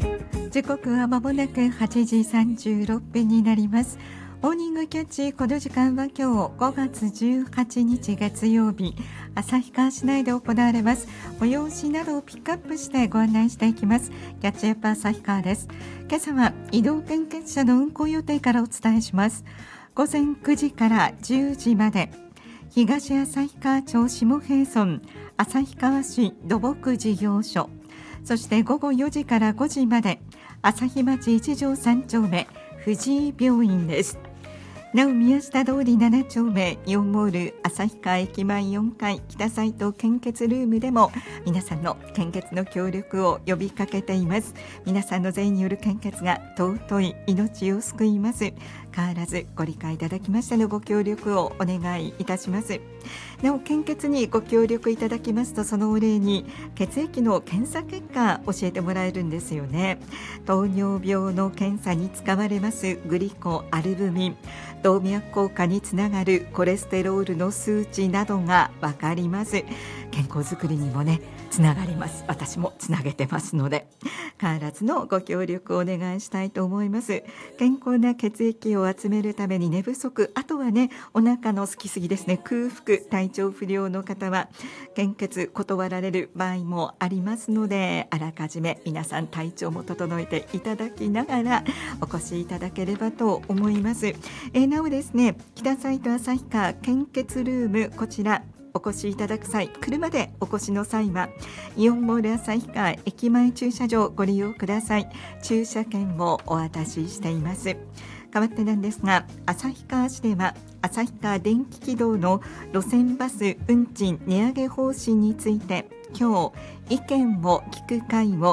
時刻はまもなく8時36分になります。モーニングキャッチ、この時間は今日5月18日月曜日、旭川市内で行われます催しなどをピックアップしてご案内していきます。キャッチアップ旭川です。今朝は移動献血車の運行予定からお伝えします。午前9時から10時まで、東旭川町下平村旭川市土木事業所、そして午後4時から5時まで、旭町一条3丁目藤井病院です。なお宮下通り7丁目4モール旭川駅前4階北サイト献血ルームでも皆さんの献血の協力を呼びかけています。皆さんの善意による献血が尊い命を救います。変わらずご理解いただきましてのご協力をお願いいたします。なお献血にご協力いただきますと、そのお礼に血液の検査結果教えてもらえるんですよね。糖尿病の検査に使われますグリコアルブミン、動脈硬化につながるコレステロールの数値などがわかります。健康づくりにもねつながります。私もつなげてますので、変わらずのご協力をお願いしたいと思います。健康な血液を集めるために寝不足、あとはねお腹の空きすぎですね、空腹、体調不良の方は献血断られる場合もありますので、あらかじめ皆さん体調も整えていただきながらお越しいただければと思います。なおですね、北サイト旭川献血ルーム、こちらお越しいただく際、車でお越しの際はイオンモール旭川駅前駐車場ご利用ください。駐車券をお渡ししています。代わってなんですが、旭川市では旭川電気軌道の路線バス運賃値上げ方針について今日意見を聞く会を